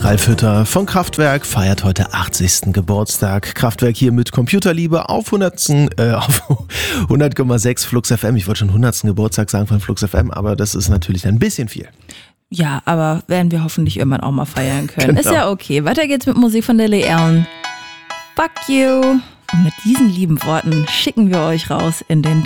Ralf Hütter von Kraftwerk feiert heute 80. Geburtstag. Kraftwerk hier mit Computerliebe auf 100,6 Flux FM. Ich wollte schon 100. Geburtstag sagen von Flux FM, aber das ist natürlich ein bisschen viel. Ja, aber werden wir hoffentlich irgendwann auch mal feiern können. Genau. Ist ja okay. Weiter geht's mit Musik von Lily Allen. Fuck you. Und mit diesen lieben Worten schicken wir euch raus in den